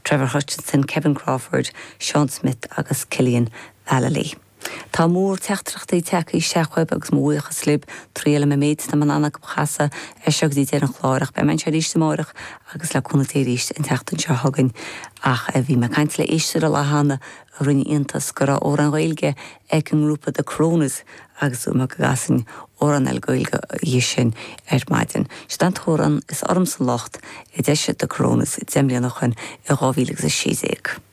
Trevor Hutchinson, Kevin Crawford, Sean Smith agus Cillian Vallely. Tá mór teachtrachtaí teachaí seachuib agus móíocha slib tríala me méid na manana go chasa seach dí ar an chláireach be man se ríiste mórach agus le cúnaté ríist in teachtain se hagann ach a bhí me caiint le éiste a lehanana a rinne intas go ó an ghailge ag an grúpa de Crónas agus me go gasan ó an elgóilge dhé sin maidin. Stan tóran is orm san locht I deise de Crónas I demblianachan I 2016.